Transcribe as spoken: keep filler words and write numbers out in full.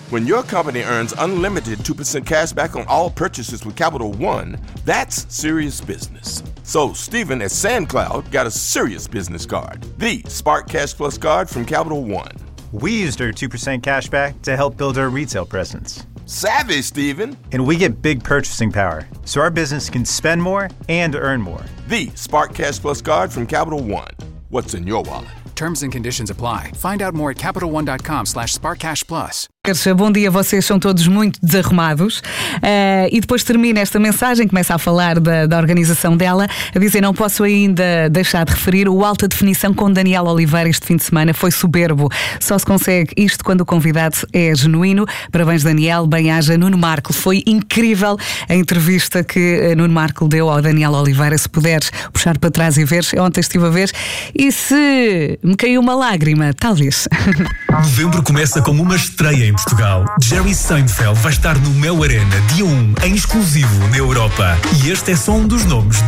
When your company earns unlimited two percent cash back on all purchases with Capital One, that's serious business. So Stephen at SandCloud got a serious business card, the Spark Cash Plus card from Capital One. We used our two percent cash back to help build our retail presence. Savvy, Stephen. And we get big purchasing power, so our business can spend more and earn more. The Spark Cash Plus card from Capital One. What's in your wallet? Terms and conditions apply. Find out more at CapitalOne.com slash SparkCashPlus. Bom dia, vocês são todos muito desarrumados. Uh, e depois termina esta mensagem, começa a falar da, da organização dela, a dizer: não posso ainda deixar de referir o Alta Definição com Daniel Oliveira este fim de semana, foi soberbo. Só se consegue isto quando o convidado é genuíno. Parabéns, Daniel, bem-aja. Nuno Marco, foi incrível a entrevista que Nuno Marco deu ao Daniel Oliveira. Se puderes puxar para trás e ver, ontem estive a ver, e se me caiu uma lágrima, talvez. Novembro começa com uma estreia em Portugal. Jerry Seinfeld vai estar no Mel Arena, dia um, em exclusivo na Europa. E este é só um dos nomes